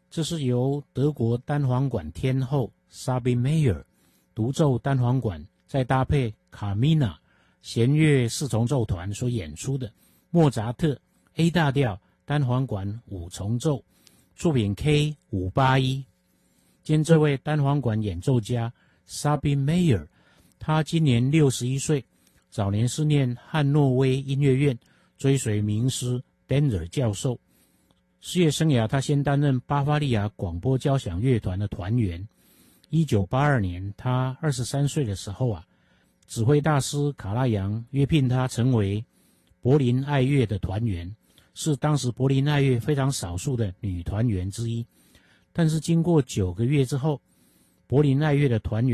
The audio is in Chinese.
这是由德国单簧管天后 Sabine Meyer 独奏单簧管，再搭配卡米娜弦乐四重奏团所演出的莫扎特 A 大调单簧管五重奏，作品 K581。今天这位单簧管演奏家 Sabine Meyer， 他今年61岁，早年是念汉诺威音乐院，追随名师 Denner 教授。事业生涯，他先担任巴伐利亚广播交响乐团的团员。1982年，他23岁的时候指挥大师卡拉扬约聘他成为柏林爱乐的团员，是当时柏林爱乐非常少数的女团员之一。但是经过9个月之后，柏林爱乐的团员